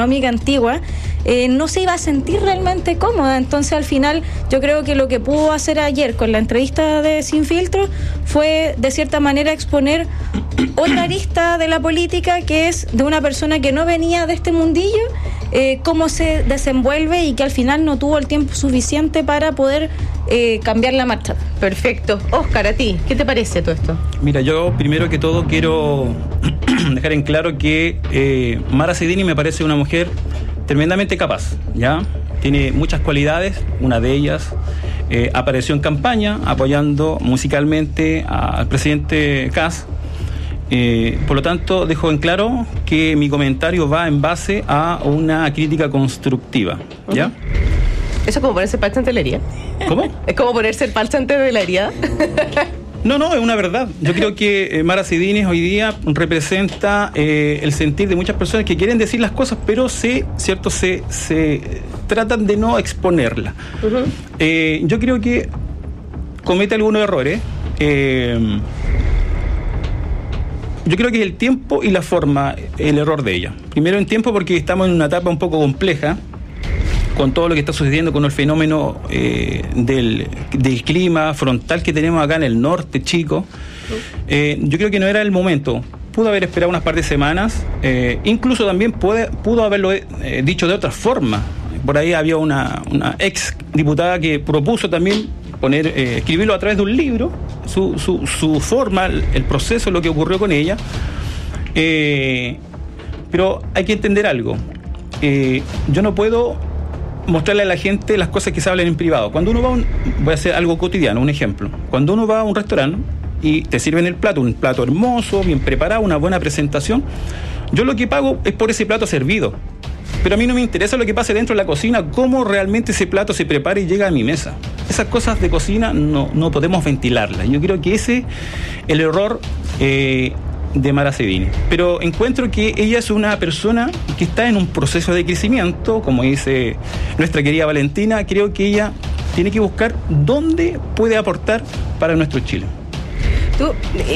amiga antigua, no se iba a sentir realmente cómoda. Entonces al final yo creo que lo que pudo hacer ayer con la entrevista de Sin Filtro fue de cierta manera exponer otra arista de la política, que es de una persona que no venía de este mundillo, cómo se desenvuelve y que al final no tuvo el tiempo suficiente para poder cambiar la marcha. Perfecto. Óscar, a ti, ¿qué te parece todo esto? Mira, yo primero que todo quiero dejar en claro que Mara Sedini me parece una mujer tremendamente capaz, ¿ya? Tiene muchas cualidades, una de ellas apareció en campaña apoyando musicalmente al presidente Kast. Por lo tanto, dejo en claro que mi comentario va en base a una crítica constructiva, ¿ya? ¿Eso es como ponerse parche ante la herida? ¿Cómo? ¿Es como ponerse el parche ante de la herida? No, es una verdad. Yo creo que Mara Sedini hoy día representa el sentir de muchas personas que quieren decir las cosas, pero se tratan de no exponerlas. Yo creo que comete algunos errores. Yo creo que es el tiempo y la forma el error de ella. Primero en tiempo, porque estamos en una etapa un poco compleja con todo lo que está sucediendo con el fenómeno del clima frontal que tenemos acá en el norte, chico. Yo creo que no era el momento. Pudo haber esperado unas par de semanas, incluso también pudo haberlo dicho de otra forma. Por ahí había una ex diputada que propuso también escribirlo a través de un libro, su forma, el proceso, lo que ocurrió con ella. Pero hay que entender algo. Yo no puedo mostrarle a la gente las cosas que se hablan en privado. Cuando uno voy a hacer algo cotidiano, un ejemplo. Cuando uno va a un restaurante y te sirven el plato, un plato hermoso, bien preparado, una buena presentación, yo lo que pago es por ese plato servido. Pero a mí no me interesa lo que pase dentro de la cocina, cómo realmente ese plato se prepara y llega a mi mesa. Esas cosas de cocina no podemos ventilarlas. Yo creo que ese es el error de Mara Sedini. Pero encuentro que ella es una persona que está en un proceso de crecimiento, como dice nuestra querida Valentina. Creo que ella tiene que buscar dónde puede aportar para nuestro Chile. Tú,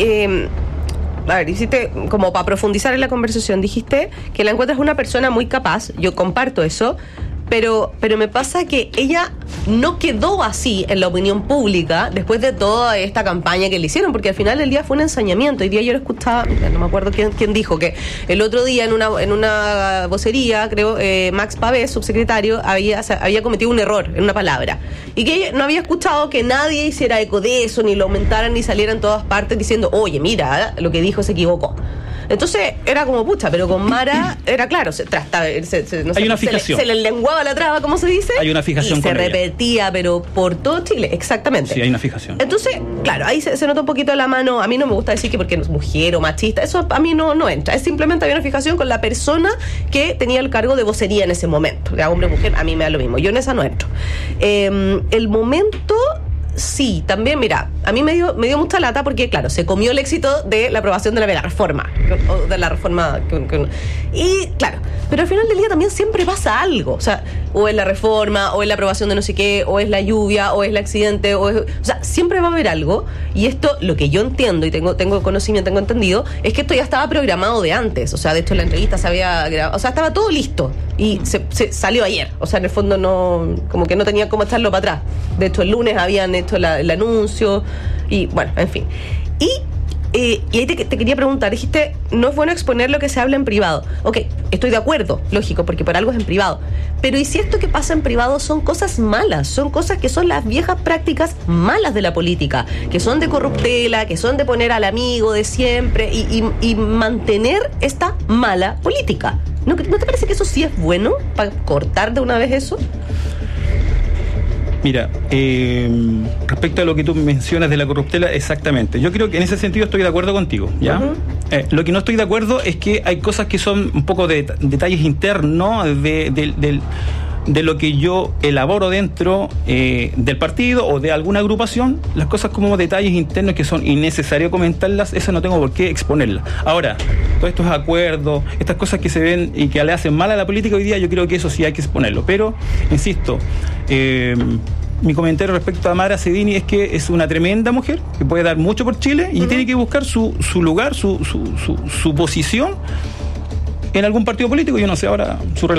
a ver, hiciste, como para profundizar en la conversación, dijiste que la encuentras una persona muy capaz. Yo comparto eso, pero me pasa que ella no quedó así en la opinión pública después de toda esta campaña que le hicieron, porque al final del día fue un ensañamiento. Hoy día yo lo escuchaba, no me acuerdo quién dijo, que el otro día en una vocería, creo, Max Pavés, subsecretario, había cometido un error en una palabra, y que ella no había escuchado que nadie hiciera eco de eso, ni lo aumentaran, ni saliera en todas partes diciendo, oye, mira, lo que dijo se equivocó. Entonces era como pucha, pero con Mara era claro, hay una fijación. Se le lenguaba la traba, ¿cómo se dice? Hay una fijación y con se repetía, pero por todo Chile, exactamente. Sí, hay una fijación. Entonces, claro, ahí se nota un poquito la mano. A mí no me gusta decir que porque es mujer o machista, eso a mí no entra. Es simplemente había una fijación con la persona que tenía el cargo de vocería en ese momento. Ya hombre o mujer, a mí me da lo mismo. Yo en esa no entro. El momento... Sí, también, mira, a mí me dio mucha lata porque, claro, se comió el éxito de la aprobación de la reforma. O de la reforma. Y, claro, pero al final del día también siempre pasa algo. O sea, o es la reforma, o es la aprobación de no sé qué, o es la lluvia, o es el accidente, o sea, siempre va a haber algo. Y esto, lo que yo entiendo y tengo conocimiento, tengo entendido, es que esto ya estaba programado de antes. O sea, de hecho, la entrevista se había grabado. O sea, estaba todo listo. Y se salió ayer. O sea, en el fondo no, como que no tenía cómo echarlo para atrás. De hecho, el lunes habían hecho el anuncio. Y bueno, en fin. Y ahí te quería preguntar, dijiste, no es bueno exponer lo que se habla en privado. Ok, estoy de acuerdo, lógico, porque por algo es en privado. Pero ¿y si esto que pasa en privado son cosas malas? Son cosas que son las viejas prácticas malas de la política, que son de corruptela, que son de poner al amigo de siempre y mantener esta mala política. ¿No te parece que eso sí es bueno para cortar de una vez eso? Mira, respecto a lo que tú mencionas de la corruptela, exactamente. Yo creo que en ese sentido estoy de acuerdo contigo, ¿ya? Uh-huh. Lo que no estoy de acuerdo es que hay cosas que son un poco de detalles internos de lo que yo elaboro dentro del partido o de alguna agrupación. Las cosas como detalles internos que son innecesarios comentarlas, eso no tengo por qué exponerlas. Ahora, todos estos acuerdos, estas cosas que se ven y que le hacen mal a la política hoy día, yo creo que eso sí hay que exponerlo. Pero, insisto, mi comentario respecto a Mara Sedini es que es una tremenda mujer que puede dar mucho por Chile y tiene que buscar su lugar, su posición en algún partido político. Yo no sé ahora su relación